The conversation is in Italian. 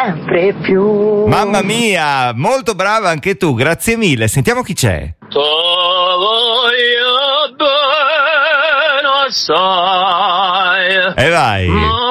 sempre più. Mamma mia, molto brava anche tu, grazie mille. Sentiamo chi c'è. Voglio bene assai. E vai.